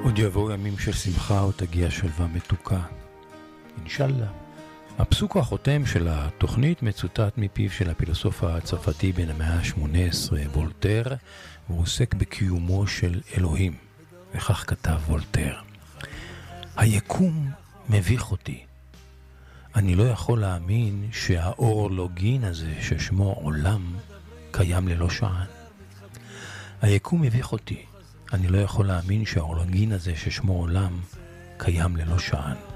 עוד יבואו ימים של שמחה או תגיע שלווה מתוקה. אינשאללה. הפסוק החותם של התוכנית מצוטט מפיו של הפילוסוף הצרפתי בן המאה ה-18, וולטר, והוא עוסק בקיומו של אלוהים. וכך כתב וולטר: היקום מביך אותי. אני לא יכול להאמין שהאורלוגין הזה ששמו עולם קיים ללא שען. היקום מביך אותי. אני לא יכול להאמין שהאורלוגין הזה ששמו עולם קיים ללא שען.